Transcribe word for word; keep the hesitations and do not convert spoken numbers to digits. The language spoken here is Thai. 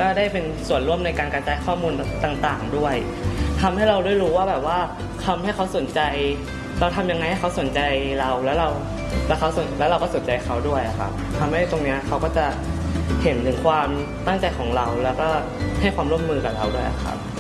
ก็ได้เป็นส่วนร่วมในการกระจายข้อมูลต่างๆด้วยทำให้เราได้รู้ว่าแบบว่าทำให้เขาสนใจเราทำยังไงให้เขาสนใจเราแล้วเราแล้วเขาแล้วเราก็สนใจเขาด้วยครับทำให้ตรงนี้เขาก็จะเห็นถึงความตั้งใจของเราแล้วก็ให้ความร่วมมือกับเราด้วยครับ